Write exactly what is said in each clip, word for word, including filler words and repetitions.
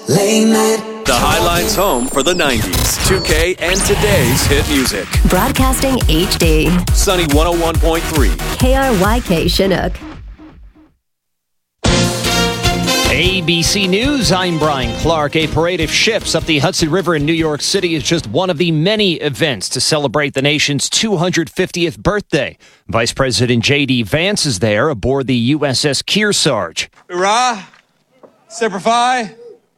Late night. The Highline's home for the nineties, two K, and today's hit music. Broadcasting H D. Sunny one oh one point three. K R Y K Chinook. A B C News, I'm Brian Clark. A parade of ships up the Hudson River in New York City is just one of the many events to celebrate the nation's two hundred fiftieth birthday. Vice President J D Vance is there aboard the U S S Kearsarge. Hurrah! Semper Fi!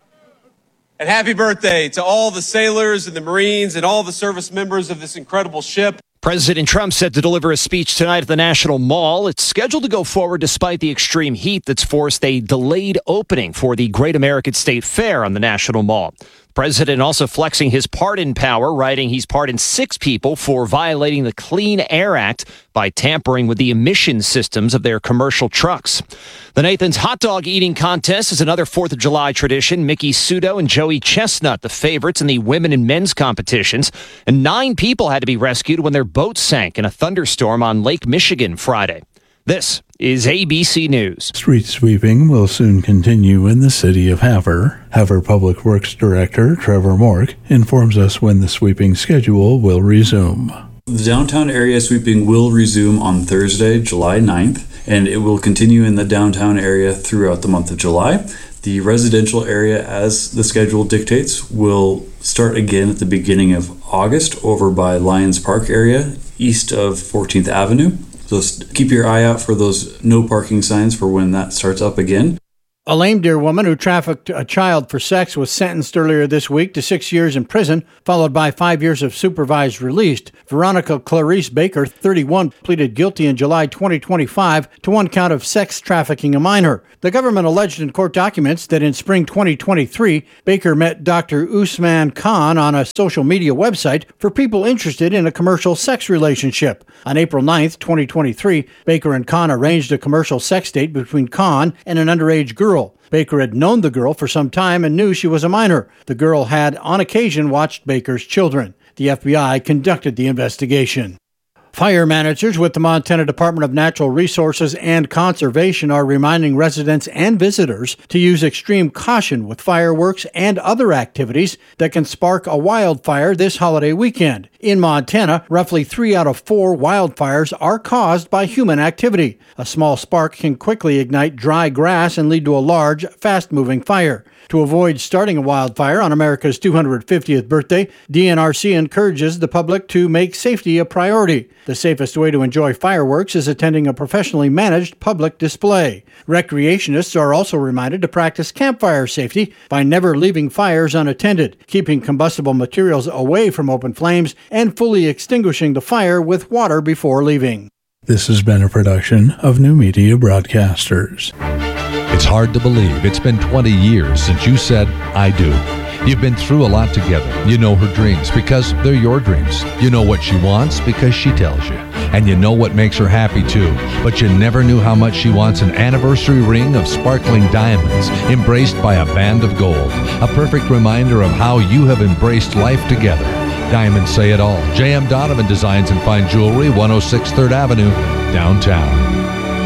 And happy birthday to all the sailors and the Marines and all the service members of this incredible ship. President Trump set to deliver a speech tonight at the National Mall. It's scheduled to go forward despite the extreme heat that's forced a delayed opening for the Great American State Fair on the National Mall. The president also flexing his pardon power, writing he's pardoned six people for violating the Clean Air Act by tampering with the emission systems of their commercial trucks. The Nathan's Hot Dog Eating Contest is another fourth of July tradition. Mickey Sudo and Joey Chestnut, the favorites in the women and men's competitions. And nine people had to be rescued when their boat sank in a thunderstorm on Lake Michigan Friday. This is A B C News. Street sweeping will soon continue in the city of Havre. Havre Public Works Director Trevor Mork informs us when the sweeping schedule will resume. The downtown area sweeping will resume on Thursday, July ninth, and it will continue in the downtown area throughout the month of July. The residential area, as the schedule dictates, will start again at the beginning of August over by Lions Park area, east of fourteenth Avenue. So keep your eye out for those no parking signs for when that starts up again. A Lame Deer woman who trafficked a child for sex was sentenced earlier this week to six years in prison, followed by five years of supervised release. Veronica Clarice Baker, thirty-one, pleaded guilty in July twenty twenty-five to one count of sex trafficking a minor. The government alleged in court documents that in spring twenty twenty-three, Baker met Doctor Usman Khan on a social media website for people interested in a commercial sex relationship. On April ninth, twenty twenty-three, Baker and Khan arranged a commercial sex date between Khan and an underage girl. Baker had known the girl for some time and knew she was a minor. The girl had, on occasion, watched Baker's children. The F B I conducted the investigation. Fire managers with the Montana Department of Natural Resources and Conservation are reminding residents and visitors to use extreme caution with fireworks and other activities that can spark a wildfire this holiday weekend. In Montana, roughly three out of four wildfires are caused by human activity. A small spark can quickly ignite dry grass and lead to a large, fast-moving fire. To avoid starting a wildfire on America's two hundred fiftieth birthday, D N R C encourages the public to make safety a priority. The safest way to enjoy fireworks is attending a professionally managed public display. Recreationists are also reminded to practice campfire safety by never leaving fires unattended, keeping combustible materials away from open flames, and fully extinguishing the fire with water before leaving. This has been a production of New Media Broadcasters. It's hard to believe it's been twenty years since you said, I do. You've been through a lot together. You know her dreams because they're your dreams. You know what she wants because she tells you. And you know what makes her happy too. But you never knew how much she wants an anniversary ring of sparkling diamonds embraced by a band of gold. A perfect reminder of how you have embraced life together. Diamonds say it all. J M Donovan Designs and Fine Jewelry, one oh six third Avenue, downtown.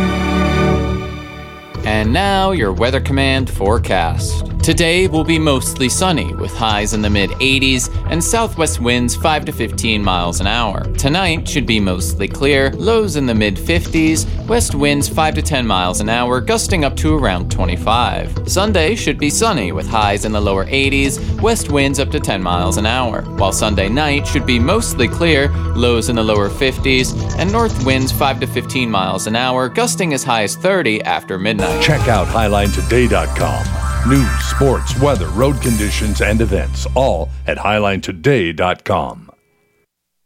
And now your Weather Command forecast. Today will be mostly sunny with highs in the mid eighties and southwest winds five to fifteen miles an hour. Tonight should be mostly clear, lows in the mid fifties, west winds five to ten miles an hour, gusting up to around twenty-five. Sunday should be sunny with highs in the lower eighties, west winds up to ten miles an hour, while Sunday night should be mostly clear, lows in the lower fifties, and north winds five to fifteen miles an hour, gusting as high as thirty after midnight. Check out highline today dot com. News, sports, weather, road conditions, and events, all at highline today dot com.